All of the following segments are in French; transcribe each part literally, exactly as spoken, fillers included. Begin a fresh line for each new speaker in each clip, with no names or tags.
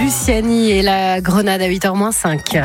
Luciani et la Grenade à huit heures moins cinq.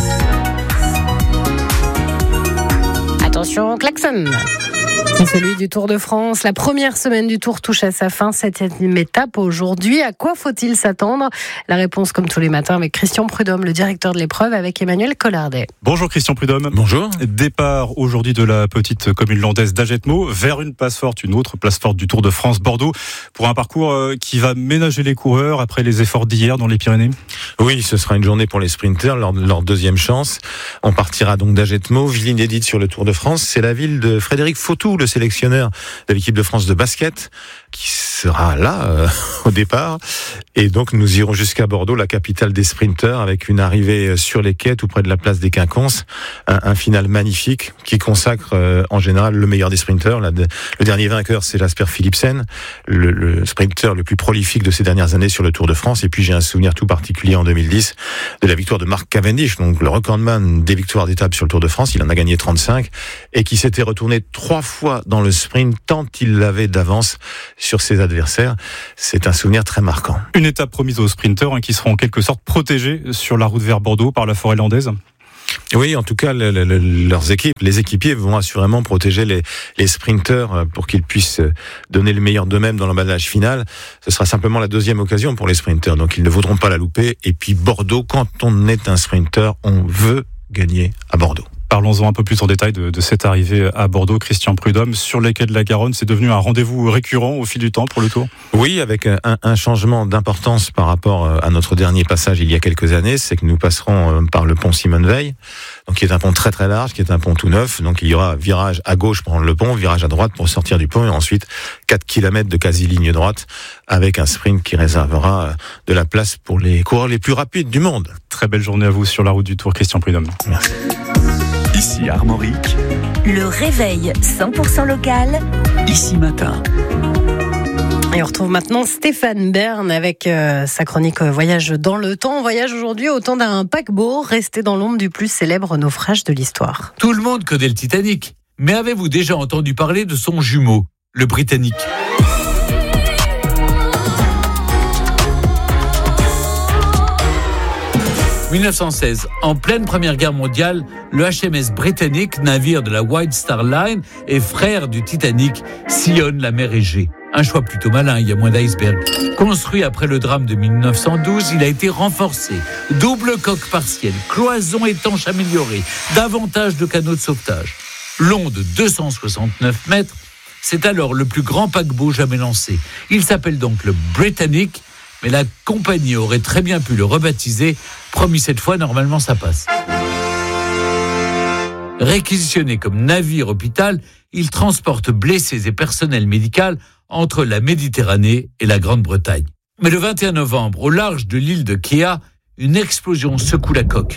Attention, klaxon. C'est celui du Tour de France. La première semaine du Tour touche à sa fin. Septième étape aujourd'hui. À quoi faut-il s'attendre ? La réponse, comme tous les matins, avec Christian Prudhomme, le directeur de l'épreuve, avec Emmanuel Collardet.
Bonjour Christian Prudhomme.
Bonjour.
Départ aujourd'hui de la petite commune landaise d'Agetmo vers une place forte, une autre place forte du Tour de France, Bordeaux, pour un parcours qui va ménager les coureurs après les efforts d'hier dans les Pyrénées.
Oui, ce sera une journée pour les sprinters, leur, leur deuxième chance. On partira donc d'Agetmo, ville inédite sur le Tour de France. C'est la ville de Frédéric Fautou, le sélectionneur de l'équipe de France de basket, qui sera là euh, au départ. Et donc nous irons jusqu'à Bordeaux, la capitale des sprinters, avec une arrivée sur les quais tout près de la place des Quinconces. Un, un final magnifique qui consacre euh, en général le meilleur des sprinters. La, de, le dernier vainqueur, c'est Jasper Philipsen, le, le sprinter le plus prolifique de ces dernières années sur le Tour de France. Et puis j'ai un souvenir tout particulier en deux mille dix de la victoire de Mark Cavendish, donc le recordman des victoires d'étape sur le Tour de France. Il en a gagné trente-cinq et qui s'était retourné trois fois dans le sprint tant il l'avait d'avance sur ses adversaires. C'est un souvenir très marquant.
Une étape promise aux sprinteurs hein, qui seront en quelque sorte protégés sur la route vers Bordeaux par la forêt landaise.
Oui, en tout cas, le, le, leurs équipes, les équipiers vont assurément protéger les, les sprinteurs pour qu'ils puissent donner le meilleur d'eux-mêmes dans l'emballage final. Ce sera simplement la deuxième occasion pour les sprinteurs, donc ils ne voudront pas la louper. Et puis Bordeaux, quand on est un sprinter, on veut gagner à Bordeaux.
Parlons-en un peu plus en détail de, de cette arrivée à Bordeaux. Christian Prudhomme, sur les quais de la Garonne, c'est devenu un rendez-vous récurrent au fil du temps pour le Tour ?
Oui, avec un, un changement d'importance par rapport à notre dernier passage il y a quelques années, c'est que nous passerons par le pont Simone Veil, donc qui est un pont très très large, qui est un pont tout neuf. Donc il y aura virage à gauche pour prendre le pont, virage à droite pour sortir du pont, et ensuite quatre kilomètres de quasi-ligne droite avec un sprint qui réservera de la place pour les coureurs les plus rapides du monde.
Très belle journée à vous sur la route du Tour, Christian Prudhomme.
Merci.
Ici Armorique,
le réveil cent pour cent local,
ici matin.
Et on retrouve maintenant Stéphane Bern avec euh, sa chronique euh, Voyage dans le temps. On voyage aujourd'hui au temps d'un paquebot resté dans l'ombre du plus célèbre naufrage de l'histoire.
Tout le monde connaît le Titanic, mais avez-vous déjà entendu parler de son jumeau, le Britannic ? dix-neuf cent seize, en pleine Première Guerre mondiale, le H M S Britannic, navire de la White Star Line et frère du Titanic, sillonne la mer Égée. Un choix plutôt malin, il y a moins d'icebergs. Construit après le drame de dix-neuf cent douze, il a été renforcé. Double coque partielle, cloison étanche améliorée, davantage de canaux de sauvetage. Long de deux cent soixante-neuf mètres, c'est alors le plus grand paquebot jamais lancé. Il s'appelle donc le Britannic, mais la compagnie aurait très bien pu le rebaptiser. Promis cette fois, normalement ça passe. Réquisitionné comme navire hôpital, il transporte blessés et personnel médical entre la Méditerranée et la Grande-Bretagne. Mais le vingt et un novembre, au large de l'île de Kea, une explosion secoue la coque.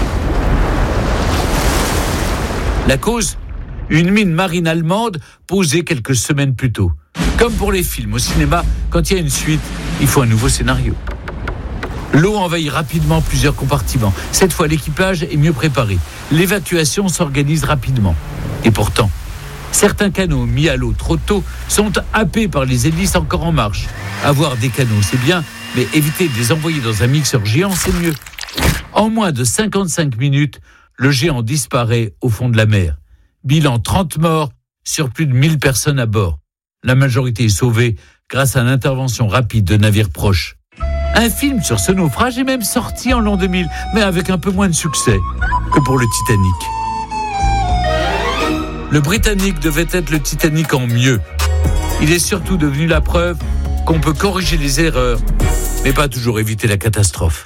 La cause ? Une mine marine allemande posée quelques semaines plus tôt. Comme pour les films au cinéma, quand il y a une suite, il faut un nouveau scénario. L'eau envahit rapidement plusieurs compartiments. Cette fois, l'équipage est mieux préparé. L'évacuation s'organise rapidement. Et pourtant, certains canots mis à l'eau trop tôt sont happés par les hélices encore en marche. Avoir des canots, c'est bien, mais éviter de les envoyer dans un mixeur géant, c'est mieux. En moins de cinquante-cinq minutes, le géant disparaît au fond de la mer. Bilan trente morts sur plus de mille personnes à bord. La majorité est sauvée grâce à l'intervention rapide de navires proches. Un film sur ce naufrage est même sorti en l'an deux mille, mais avec un peu moins de succès que pour le Titanic. Le Britannic devait être le Titanic en mieux. Il est surtout devenu la preuve qu'on peut corriger les erreurs, mais pas toujours éviter la catastrophe.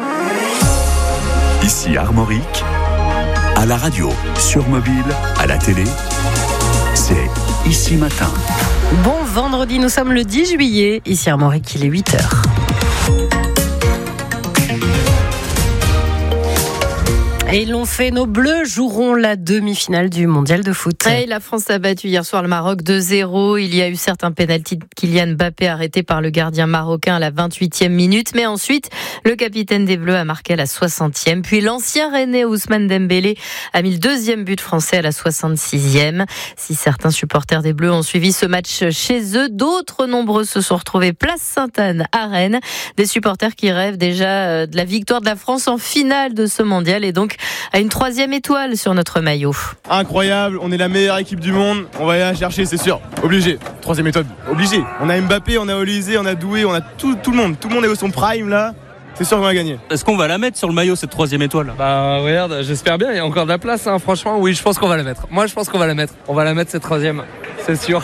Ici Armorique, à la radio, sur mobile, à la télé, c'est Ici Matin.
Bon vendredi, nous sommes le dix juillet. Ici Armorique, il est huit heures. Et ils l'ont fait, nos Bleus joueront la demi-finale du mondial de foot.
Et la France a battu hier soir le Maroc deux zéro. Il y a eu certes un pénalty de Kylian Mbappé arrêté par le gardien marocain à la vingt-huitième minute. Mais ensuite, le capitaine des Bleus a marqué à la soixantième. Puis l'ancien Rennais Ousmane Dembélé a mis le deuxième but français à la soixante-sixième. Si certains supporters des Bleus ont suivi ce match chez eux, d'autres nombreux se sont retrouvés place Sainte-Anne à Rennes. Des supporters qui rêvent déjà de la victoire de la France en finale de ce mondial et donc à une troisième étoile sur notre maillot.
Incroyable, on est la meilleure équipe du monde, on va aller la chercher, c'est sûr, obligé. Troisième étoile, obligé. On a Mbappé, on a Olysée, on a Doué, on a tout, tout le monde, tout le monde est au son prime là. C'est sûr qu'on va gagner.
Est-ce qu'on va la mettre sur le maillot, cette troisième étoile?
Bah regarde, j'espère bien, il y a encore de la place, hein. Franchement, oui, je pense qu'on va la mettre. Moi, je pense qu'on va la mettre. On va la mettre, cette troisième, c'est sûr.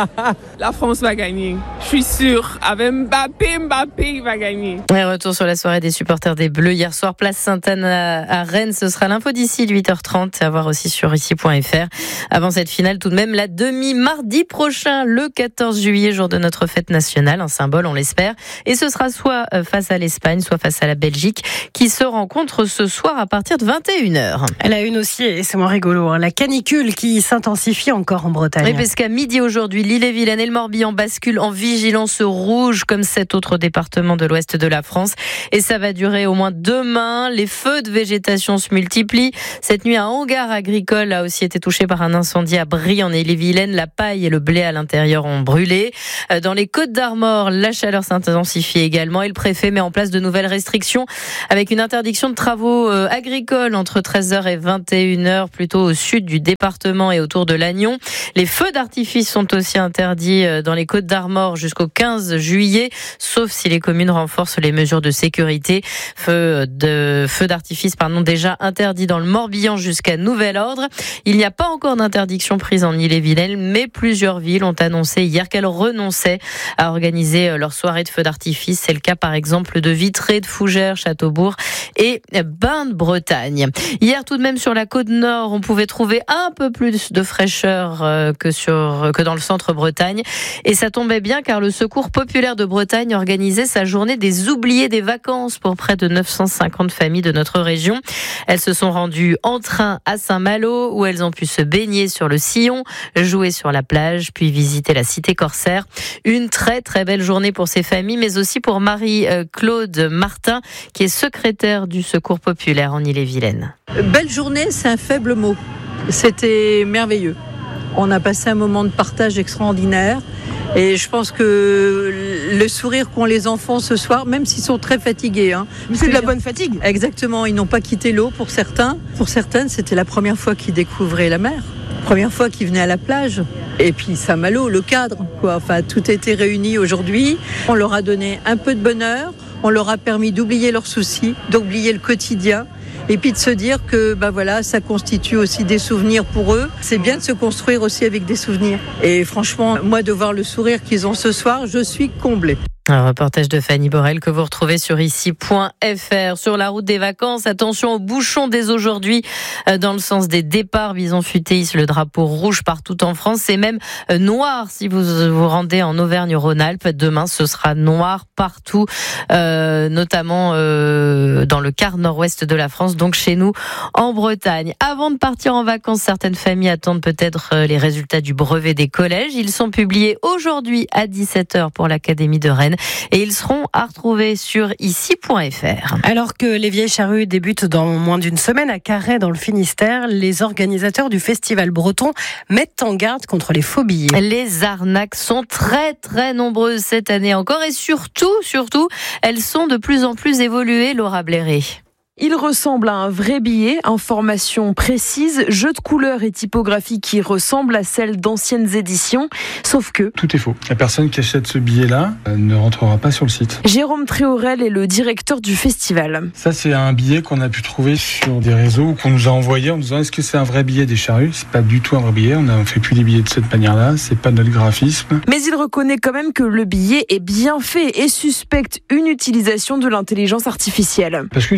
La France va gagner, je suis sûr. Avec Mbappé, Mbappé va gagner.
Et retour sur la soirée des supporters des Bleus. Hier soir, place Sainte-Anne à Rennes. Ce sera l'info d'ici, huit heures trente, à voir aussi sur ici point f r. Avant cette finale, tout de même, la demi mardi prochain, le quatorze juillet, jour de notre fête nationale. Un symbole, on l'espère. Et ce sera soit face à l'Espagne, soit face à la Belgique, qui se rencontrent ce soir à partir de vingt et une heures.
Elle a une aussi, et c'est moins rigolo, hein, la canicule qui s'intensifie encore en Bretagne.
Oui, parce qu'à midi aujourd'hui, l'Ille-et-Vilaine et le Morbihan basculent en vigilance rouge, comme sept autres départements de l'ouest de la France. Et ça va durer au moins demain. Les feux de végétation se multiplient. Cette nuit, un hangar agricole a aussi été touché par un incendie à Brie, en Ille-et-Vilaine. La paille et le blé à l'intérieur ont brûlé. Dans les Côtes-d'Armor, la chaleur s'intensifie également et le préfet met en place de nouvelles restrictions avec une interdiction de travaux euh, agricoles entre treize heures et vingt et une heures, plutôt au sud du département et autour de Lannion. Les feux d'artifice sont aussi interdits dans les Côtes-d'Armor jusqu'au quinze juillet, sauf si les communes renforcent les mesures de sécurité. Feux de feux d'artifice, pardon, déjà interdits dans le Morbihan jusqu'à nouvel ordre. Il n'y a pas encore d'interdiction prise en Ille-et-Vilaine, mais plusieurs villes ont annoncé hier qu'elles renonçaient à organiser leur soirée de feux d'artifice. C'est le cas par exemple de Vitré, de Fougères, Châteaubourg et Bain de Bretagne. Hier tout de même sur la côte nord, on pouvait trouver un peu plus de fraîcheur que sur que dans le centre Bretagne. Et ça tombait bien car le Secours populaire de Bretagne organisait sa journée des oubliés des vacances pour près de neuf cent cinquante familles de notre région. Elles se sont rendues en train à Saint-Malo où elles ont pu se baigner sur le Sillon, jouer sur la plage, puis visiter la cité corsaire. Une très très belle journée pour ces familles, mais aussi pour Marie-Claude Martin, qui est secrétaire du Secours populaire en Ille-et-Vilaine.
Belle journée, c'est un faible mot. C'était merveilleux. On a passé un moment de partage extraordinaire. Et je pense que le sourire qu'ont les enfants ce soir, même s'ils sont très fatigués. Hein,
c'est de la bonne fatigue.
Exactement, ils n'ont pas quitté l'eau pour certains. Pour certaines, c'était la première fois qu'ils découvraient la mer. Première fois qu'ils venaient à la plage. Et puis Saint-Malo, le cadre, quoi. Enfin, tout a été réuni aujourd'hui. On leur a donné un peu de bonheur. On leur a permis d'oublier leurs soucis, d'oublier le quotidien. Et puis de se dire que bah voilà, ça constitue aussi des souvenirs pour eux. C'est bien de se construire aussi avec des souvenirs. Et franchement, moi, de voir le sourire qu'ils ont ce soir, je suis comblée.
Un reportage de Fanny Borel que vous retrouvez sur ici point f r. Sur la route des vacances, attention aux bouchons dès aujourd'hui dans le sens des départs. Bison Futé hisse le drapeau rouge partout en France. C'est même noir si vous vous rendez en Auvergne-Rhône-Alpes. Demain, ce sera noir partout, euh, notamment euh, dans le quart nord-ouest de la France, donc chez nous en Bretagne. Avant de partir en vacances, certaines familles attendent peut-être les résultats du brevet des collèges. Ils sont publiés aujourd'hui à dix-sept heures pour l'Académie de Rennes. Et ils seront à retrouver sur ici point f r.
Alors que les Vieilles Charrues débutent dans moins d'une semaine à Carhaix dans le Finistère, les organisateurs du festival breton mettent en garde contre les faux billets.
Les arnaques sont très très nombreuses cette année encore et surtout, surtout, elles sont de plus en plus évoluées, Laura Bléré.
Il ressemble à un vrai billet, information précise, jeu de couleurs et typographie qui ressemble à celle d'anciennes éditions, sauf que...
Tout est faux. La personne qui achète ce billet-là ne rentrera pas sur le site.
Jérôme Tréorel est le directeur du festival.
Ça, c'est un billet qu'on a pu trouver sur des réseaux ou qu'on nous a envoyé en nous disant est-ce que c'est un vrai billet des Charrues ? C'est pas du tout un vrai billet, on ne fait plus des billets de cette manière-là, c'est pas notre graphisme.
Mais il reconnaît quand même que le billet est bien fait et suspecte une utilisation de l'intelligence artificielle.
Parce qu'il y a un graphisme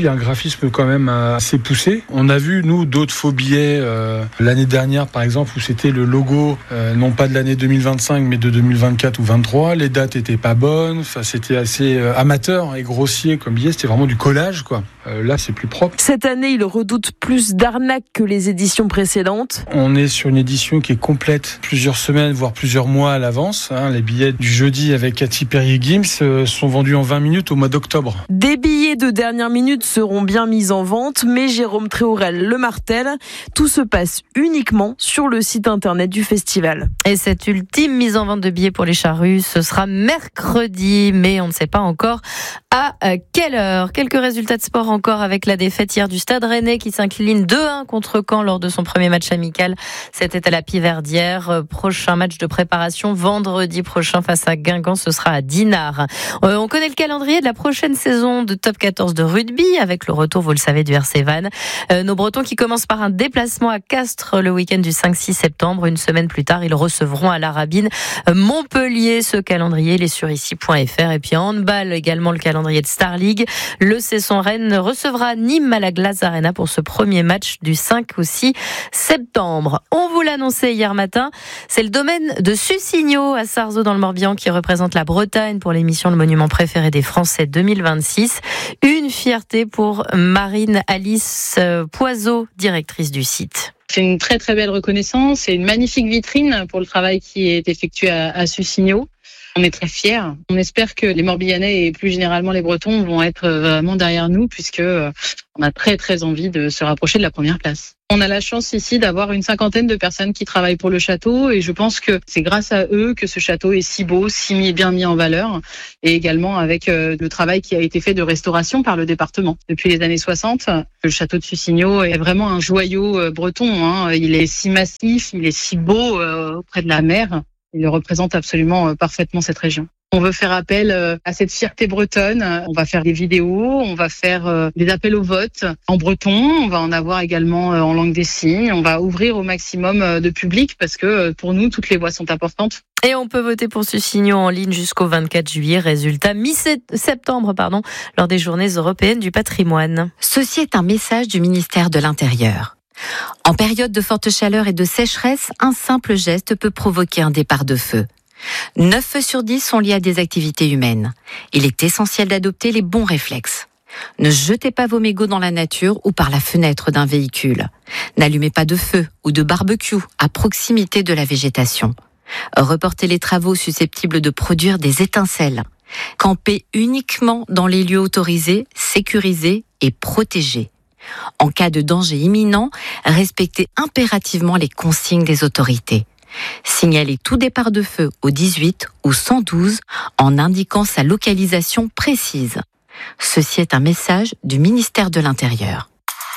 graphisme quand même assez poussé. On a vu, nous, d'autres faux billets euh, l'année dernière, par exemple, où c'était le logo, euh, non pas de l'année deux mille vingt-cinq, mais de deux mille vingt-quatre ou vingt-trois. Les dates étaient pas bonnes. Enfin, c'était assez euh, amateur et grossier comme billet. C'était vraiment du collage, quoi. Euh, là, c'est plus propre.
Cette année, il redoute plus d'arnaques que les éditions précédentes.
On est sur une édition qui est complète plusieurs semaines, voire plusieurs mois à l'avance. Hein. Les billets du jeudi avec Cathy Perrier-Gims euh, sont vendus en vingt minutes au mois d'octobre.
Des billets de dernière minute seront bien mis en vente, mais Jérôme Tréhorel le martèle. Tout se passe uniquement sur le site internet du festival.
Et cette ultime mise en vente de billets pour les charrues, ce sera mercredi, mais on ne sait pas encore à quelle heure. Quelques résultats de sport encore avec la défaite hier du Stade Rennais qui s'incline deux un contre Caen lors de son premier match amical. C'était à la Piverdière. Prochain match de préparation vendredi prochain face à Guingamp, ce sera à Dinard. On connaît le calendrier de la prochaine saison de Top quatorze de rugby avec le retour, vous le savez, du R C Vannes. Euh, nos Bretons qui commencent par un déplacement à Castres le week-end du cinq six septembre. Une semaine plus tard, ils recevront à la Rabine Montpellier. Ce calendrier, il est sur ici point f r. Et puis en handball, également le calendrier de Star League. Le Cesson Rennes recevra Nîmes à la Glace Arena pour ce premier match du cinq au six septembre. On vous l'annonçait hier matin, c'est le domaine de Sussigno à Sarzeau dans le Morbihan qui représente la Bretagne pour l'émission Le Monument préféré des Français deux mille vingt-six. Une fierté pour Marine Alice Poiseau, directrice du site.
C'est une très très belle reconnaissance, c'est une magnifique vitrine pour le travail qui est effectué à, à Sussigno. On est très fiers. On espère que les Morbihanais et plus généralement les Bretons vont être vraiment derrière nous puisque on a très très envie de se rapprocher de la première place. On a la chance ici d'avoir une cinquantaine de personnes qui travaillent pour le château et je pense que c'est grâce à eux que ce château est si beau, si bien mis en valeur et également avec le travail qui a été fait de restauration par le département. Depuis les années soixante, le château de Sussigno est vraiment un joyau breton. Hein. Il est si massif, il est si beau euh, auprès de la mer. Il représente absolument parfaitement cette région. On veut faire appel à cette fierté bretonne. On va faire des vidéos, on va faire des appels au vote en breton, on va en avoir également en langue des signes. On va ouvrir au maximum de public parce que pour nous, toutes les voix sont importantes.
Et on peut voter pour Sussigno en ligne jusqu'au vingt-quatre juillet. Résultat mi-septembre, pardon, lors des Journées européennes du patrimoine.
Ceci est un message du ministère de l'Intérieur. En période de forte chaleur et de sécheresse, un simple geste peut provoquer un départ de feu. neuf feux sur dix sont liés à des activités humaines. Il est essentiel d'adopter les bons réflexes. Ne jetez pas vos mégots dans la nature ou par la fenêtre d'un véhicule. N'allumez pas de feu ou de barbecue à proximité de la végétation. Reportez les travaux susceptibles de produire des étincelles. Campez uniquement dans les lieux autorisés, sécurisés et protégés. En cas de danger imminent, respectez impérativement les consignes des autorités. Signalez tout départ de feu au dix-huit ou cent douze en indiquant sa localisation précise. Ceci est un message du ministère de l'Intérieur.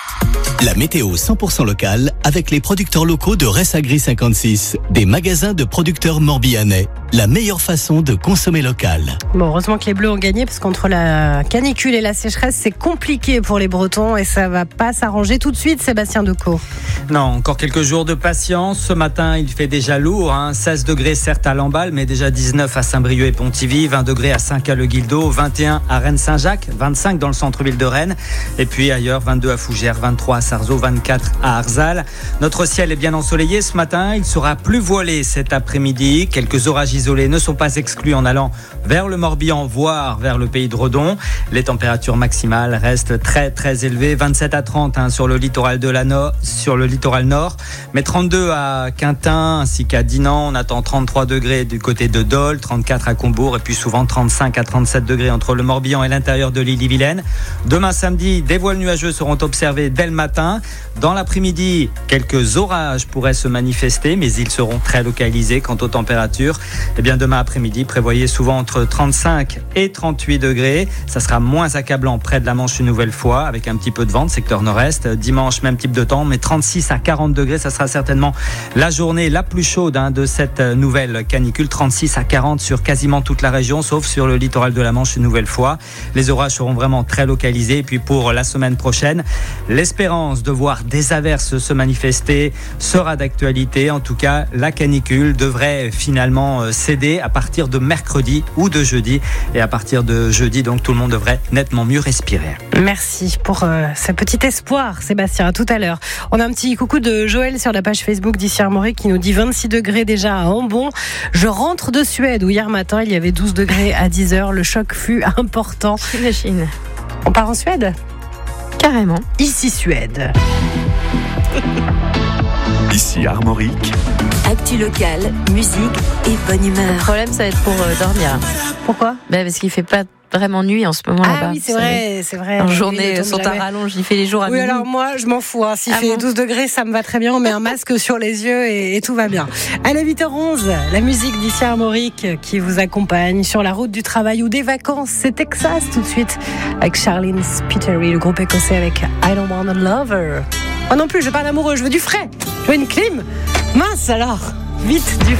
La météo cent pour cent locale avec les producteurs locaux de Ressagri cinquante-six, des magasins de producteurs morbihanais. La meilleure façon de consommer local.
Bon, heureusement que les Bleus ont gagné parce qu'entre la canicule et la sécheresse, c'est compliqué pour les Bretons et ça va pas s'arranger tout de suite, Sébastien Decaux.
Non, encore quelques jours de patience. Ce matin, il fait déjà lourd, hein. seize degrés certes à Lamballe, mais déjà dix-neuf à Saint-Brieuc et Pontivy, vingt degrés à Saint-Calots-Guildo, vingt et un à Rennes-Saint-Jacques, vingt-cinq dans le centre-ville de Rennes, et puis ailleurs vingt-deux à Fougères, vingt-trois à Sarzeau, vingt-quatre à Arzal. Notre ciel est bien ensoleillé ce matin, il sera plus voilé cet après-midi. Quelques orages isolés ne sont pas exclus en allant vers le Morbihan, voire vers le pays de Redon. Les températures maximales restent très très élevées, vingt-sept à trente hein, sur le littoral de la Nord, sur le littoral nord, mais trente-deux à Quintin ainsi qu'à Dinan. On attend trente-trois degrés du côté de Dole, trente-quatre à Combourg et puis souvent trente-cinq à trente-sept degrés entre le Morbihan et l'intérieur de l'Ille-et-Vilaine. Demain samedi, des voiles nuageux seront observés dès le matin. Dans l'après-midi, quelques orages pourraient se manifester, mais ils seront très localisés. Quant aux températures, eh bien demain après-midi, prévoyez souvent entre trente-cinq et trente-huit degrés. Ça sera moins accablant près de la Manche une nouvelle fois, avec un petit peu de vent, secteur nord-est. Dimanche, même type de temps, mais trente-six à quarante degrés, ça sera certainement la journée la plus chaude hein, de cette nouvelle canicule. trente-six à quarante sur quasiment toute la région, sauf sur le littoral de la Manche une nouvelle fois. Les orages seront vraiment très localisés. Et puis pour la semaine prochaine, l'espérance de voir des averses se manifester sera d'actualité. En tout cas, la canicule devrait finalement céder à partir de mercredi ou de jeudi. Et à partir de jeudi, donc, tout le monde devrait nettement mieux respirer.
Merci pour euh, ce petit espoir, Sébastien. À tout à l'heure. On a un petit coucou de Joël sur la page Facebook d'Ici Armorique qui nous dit vingt-six degrés déjà à Ambon. Je rentre de Suède où hier matin il y avait douze degrés à dix heures. Le choc fut important.
J'imagine.
On part en Suède ?
Carrément.
Ici Suède.
Ici Armorique.
Actu locale, musique et bonne humeur.
Le problème, ça va être pour euh, dormir.
Pourquoi ?
Ben, parce qu'il fait pas vraiment nuit en ce moment
ah
là-bas.
Ah oui, c'est vrai, c'est vrai.
En
oui,
journée, sont à rallonge, il fait les jours à
Oui,
minuit.
alors moi, je m'en fous. Hein. S'il
ah
fait
bon
douze degrés, ça me va très bien. On met un masque sur les yeux et, et tout va bien. Allez, huit heures onze, la musique d'Ici Armorique qui vous accompagne sur la route du travail ou des vacances. C'est Texas tout de suite avec Charlene Spiteri, le groupe écossais avec I Don't Want a Lover. Moi non plus, je veux pas d'amoureux, je veux du frais. Je veux une clim. Mince alors, vite du